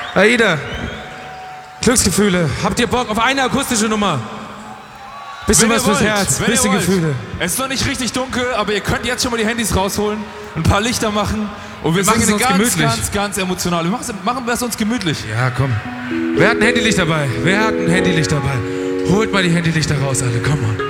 Aida, Glücksgefühle. Habt ihr Bock auf eine akustische Nummer? Bisschen was fürs Herz, bisschen Gefühle. Es ist noch nicht richtig dunkel, aber ihr könnt jetzt schon mal die Handys rausholen, ein paar Lichter machen und wir singen ganz emotional. Wir machen es uns gemütlich. Ja, komm. Wer hat ein Handylicht dabei? Holt mal die Handylichter raus, alle. Komm mal.